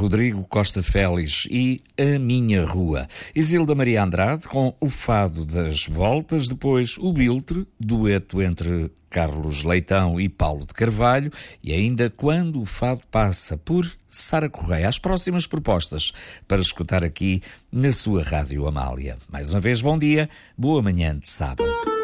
Rodrigo Costa Félix e A Minha Rua. Isilda Maria Andrade com O Fado das Voltas, depois O Biltre, dueto entre Carlos Leitão e Paulo de Carvalho, e ainda Quando o Fado Passa, por Sara Correia. As próximas propostas para escutar aqui na sua Rádio Amália. Mais uma vez, bom dia, boa manhã de sábado.